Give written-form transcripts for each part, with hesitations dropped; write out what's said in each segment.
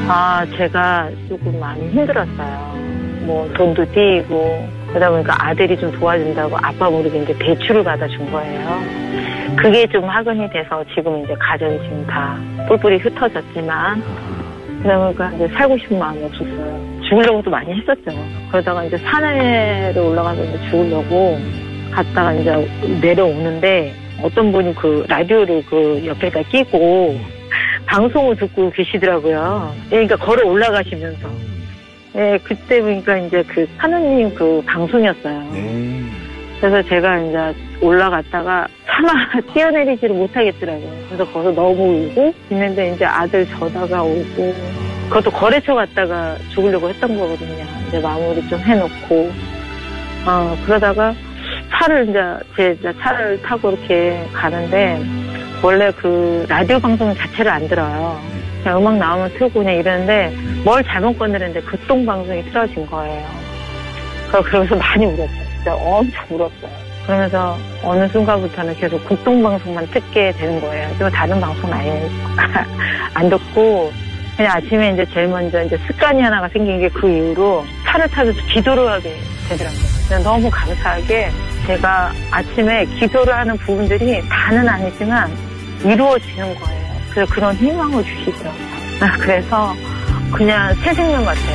제가 조금 많이 힘들었어요. 뭐 돈도 띄이고 그러다 보니까 아들이 좀 도와준다고 아빠 모르게 이제 대출을 받아준 거예요. 그게 좀 화근이 돼서 지금 이제 가정이 지금 다 뿔뿔이 흩어졌지만 그러다 보니까 이제 살고 싶은 마음이 없었어요. 죽으려고도 많이 했었죠. 그러다가 이제 산에로 올라가서 이제 죽으려고 갔다가 이제 내려오는데 어떤 분이 그 라디오를 그 옆에다 끼고 방송을 듣고 계시더라고요. 그러니까 걸어 올라가시면서. 네, 그때 보니까 이제 그 하느님 그 방송이었어요. 그래서 제가 이제 올라갔다가 차마 뛰어내리지를 못하겠더라고요. 그래서 거기서 너무 울고 있는데 이제 아들 전화가 오고 그것도 거래처 갔다가 죽으려고 했던 거거든요. 이제 마무리 좀 해놓고 그러다가 차를 제 차를 타고 이렇게 가는데 원래 그 라디오 방송 자체를 안 들어요. 그냥 음악 나오면 틀고 그냥 이러는데 뭘 잘못 건드렸는데 극동방송이 틀어진 거예요. 그러면서 많이 울었어요. 진짜 엄청 울었어요. 그러면서 어느 순간부터는 계속 극동방송만 듣게 되는 거예요. 그리고 다른 방송은 아예 안 듣고 그냥 아침에 이제 제일 먼저 이제 습관이 하나가 생긴 게 그 이후로 차를 타면서 기도를 하게 되더라고요. 너무 감사하게 제가 아침에 기도를 하는 부분들이 다는 아니지만 이루어지는 거예요. 그래서 그런 희망을 주시더라고요. 그래서 그냥 새 생명 같아요.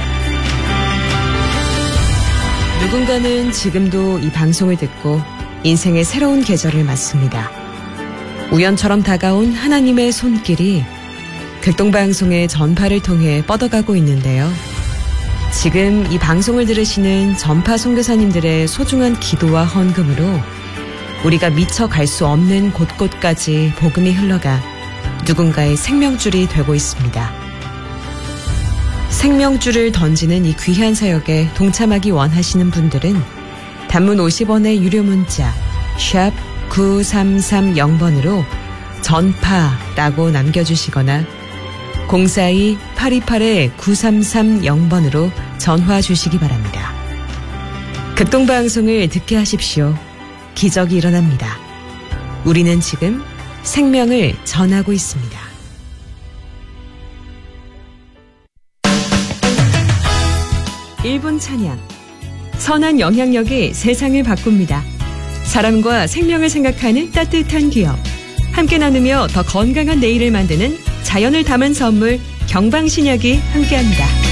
누군가는 지금도 이 방송을 듣고 인생의 새로운 계절을 맞습니다. 우연처럼 다가온 하나님의 손길이 극동방송의 전파를 통해 뻗어가고 있는데요. 지금 이 방송을 들으시는 전파 선교사님들의 소중한 기도와 헌금으로 우리가 미처 갈 수 없는 곳곳까지 복음이 흘러가 누군가의 생명줄이 되고 있습니다. 생명줄을 던지는 이 귀한 사역에 동참하기 원하시는 분들은 단문 50원의 유료 문자 샵 9330번으로 전파라고 남겨주시거나 042-828-9330번으로 전화 주시기 바랍니다. 극동방송을 듣게 하십시오. 기적이 일어납니다. 우리는 지금 생명을 전하고 있습니다. 일본 찬양. 선한 영향력이 세상을 바꿉니다. 사람과 생명을 생각하는 따뜻한 기업. 함께 나누며 더 건강한 내일을 만드는 자연을 담은 선물 경방신약이 함께합니다.